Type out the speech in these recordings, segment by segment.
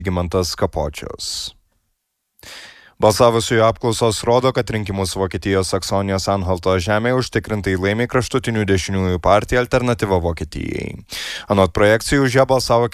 Gimantas Kapočius. Balsavusiųjų apklausos rodo, kad rinkimus Vokietijos Saksonijos Anhalto žemėje užtikrintai laimi kraštutinių dešiniųjų partija Alternatyva Vokietijai. Anot projekcijų už ją balsavo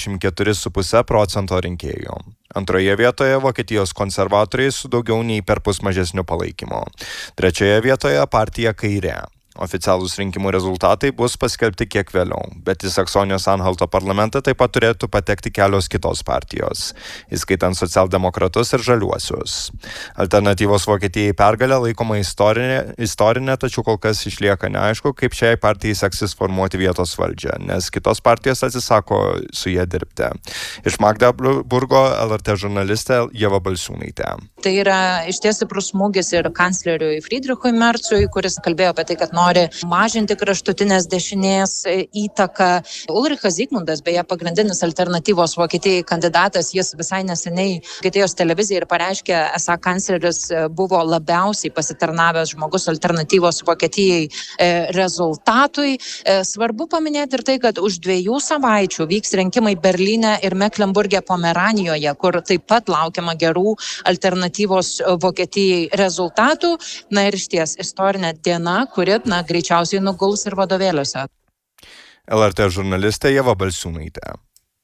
44,5% rinkėjų. Antroje vietoje Vokietijos konservatoriai su daugiau nei perpus mažesniu palaikymu. Trečioje vietoje partija Kairė. Oficialūs rinkimų rezultatai bus paskelbti kiek vėliau, bet į Saksonijos Anhalto parlamentą taip pat turėtų patekti kelios kitos partijos, įskaitant socialdemokratus ir žaliuosius. Alternatyvos Vokietijai pergalė laikoma istorinė, tačiau kol kas išlieka neaišku, kaip šiai partijai seksis formuoti vietos valdžią, nes kitos partijos atsisako su jie dirbti. Iš Magdeburgo LRT žurnalistė Ieva Balsiūnaitė. Tai yra iš ties stiprus smūgis ir kancleriui Friedrichui Merzui, kuris kalbėjo apie tai, kad nori mažinti kraštutinės dešinės įtaką. Ulrichas Zygmundas, beje, pagrindinis Alternatyvos Vokietijai kandidatas, jis visai neseniai Vokietijos televizijai ir pareiškė, esą kancleris buvo labiausiai pasitarnavęs žmogus Alternatyvos Vokietijai rezultatui. Svarbu paminėti ir tai, kad už 2 savaičių vyks rinkimai Berlyne ir Meklenburge Pomeranijoje, kur taip pat laukiama gerų Alternatyvos Vokietijai rezultatų. Na ir išties istorinė diena, kuri greičiausiai nuguls ir vadovėliuose. LRT žurnalistė Ieva Balsiūnaitė.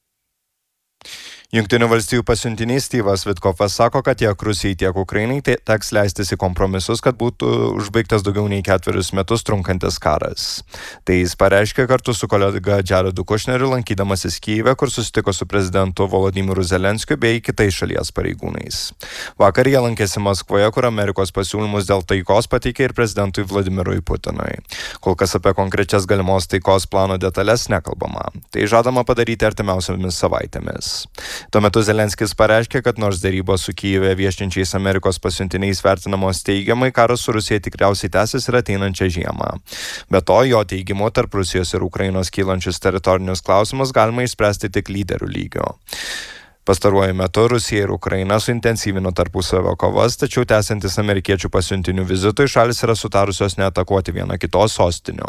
Jungtinių valstijų pasiuntinys Styvas Vitkofas sako, kad tiek Rusijai, tiek Ukrainai teks leistis į kompromisus, kad būtų užbaigtas daugiau nei 4 metus trunkantis karas. Tai jis pareiškė kartu su kolega Jaredu Kushneriu, lankydamasis Kyjive, kur susitiko su prezidentu Volodymyru Zelenskiu bei kitais šalies pareigūnais. Vakar jie lankėsi Maskvoje, kur Amerikos pasiūlymus dėl taikos pateikė ir prezidentui Vladimirui Putinui. Kol kas apie konkrečias galimos taikos plano detalės nekalbama. Tai žadama padaryti artimiausiomis savaitėmis. Tuo metu Zelenskis pareiškė, kad nors dėrybos su Kyjive viešinčiais Amerikos pasiuntiniais vertinamos teigiamai, karas su Rusija tikriausiai tęsis ir ateinančią žiemą. Be to, jo teigimu, tarp Rusijos ir Ukrainos kylančius teritorinius klausimus galima išspręsti tik lyderių lygiu. Pastaruoju metu Rusija ir Ukraina suintensyvino tarpusavio kovas, tačiau tęsiantis amerikiečių pasiuntinių vizitui šalis yra sutarusios neatakuoti viena kitos sostinių.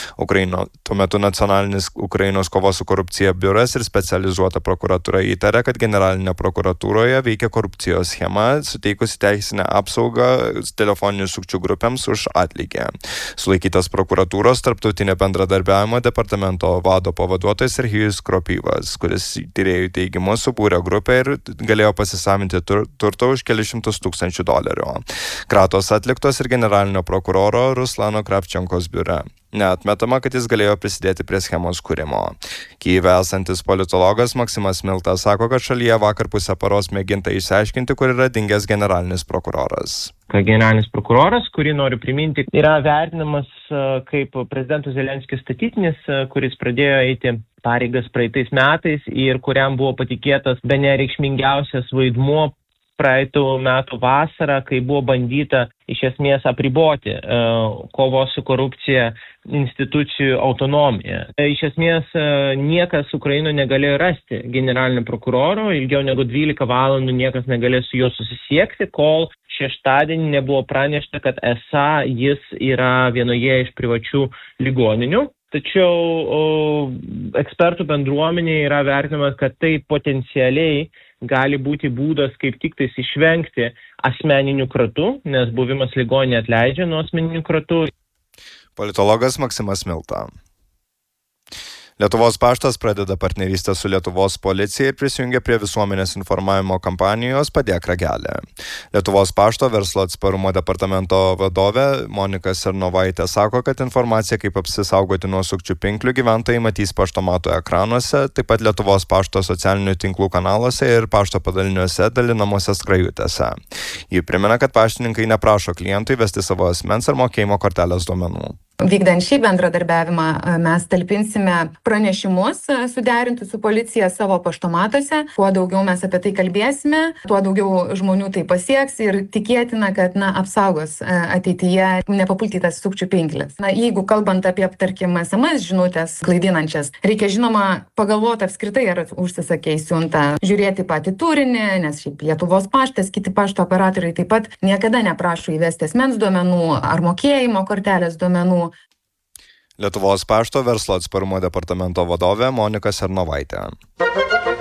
Tuo metu nacionalinis Ukrainos kovos su korupcija biuras ir specializuota prokuratūra įtarė, kad generalinė prokuratūroje veikia korupcijos schema, suteikusi teisinę apsaugą telefoninių sukčių grupėms už atlygį. Sulaikytas prokuratūros tarptautinio bendradarbiavimo departamento vado pavaduotojas Serhijus Kropyvas, kuris tyrėjų teigimu subūrė grupę ir galėjo pasisavinti turto už kelišimtus tūkstančių dolerių. Kratos atliktos ir generalinio prokuroro Ruslano Kravčenkos biure. Neatmetama, kad jis galėjo prisidėti prie schemos kūrimo. Kyjive esantis politologas Maksimas Miltas sako, kad šalyje vakar pusę paros mėginta išsiaiškinti, kur yra dingęs generalinis prokuroras. Generalinis prokuroras, kurį noriu priminti, yra vertinamas kaip prezidento Zelenskio statytinis, kuris pradėjo eiti pareigas praeitais metais ir kuriam buvo patikėtas bene reikšmingiausias vaidmuo praeitų metų vasarą, kai buvo bandyta iš esmės apriboti kovos su korupcija institucijų autonomiją. Iš esmės niekas Ukrainoje negalėjo rasti generalinio prokuroro, ilgiau negu 12 valandų niekas negalėjo su juo susisiekti, kol šeštadienį nebuvo pranešta, kad esą jis yra vienoje iš privačių ligoninių. Tačiau ekspertų bendruomenė yra vertinamas, kad tai potencialiai gali būti būdas kaip tik tais išvengti asmeninių kratų, nes buvimas ligoninėje atleidžia nuo asmeninių kratų. Politologas Maksimas Milta. Lietuvos paštas pradeda partnerystę su Lietuvos policija ir prisijungia prie visuomenės informavimo kampanijos Padėk ragelį. Lietuvos pašto verslo atsparumo departamento vadovė Monika Sernovaitė sako, kad informacija, kaip apsisaugoti nuo sukčių pinklių, gyventojai matys paštomato ekranuose, taip pat Lietuvos pašto socialinių tinklų kanaluose ir pašto padaliniuose dalinamose skrajutėse. Ji primena, kad paštininkai neprašo klientų įvesti savo asmens ar mokėjimo kortelės duomenų. Vykdant šį bendradarbiavimą mes talpinsime pranešimus suderintus su policija savo paštomatuose. Kuo daugiau mes apie tai kalbėsime, tuo daugiau žmonių tai pasieks ir tikėtina, kad apsaugos ateityje nepapulti tas sukčių pinkles. Jeigu kalbant apie, tarkim, SMS žinutės klaidinančias, reikia žinoma pagalvoti apskritai, ar užsisakei siuntą, žiūrėti patį turinį, nes šiaip Lietuvos paštas, kiti pašto operatoriai taip pat niekada neprašo įvesti asmens duomenų ar mokėjimo kortelės duomenų. Lietuvos pašto verslo atsparumo departamento vadovė Monika Sernovaitė.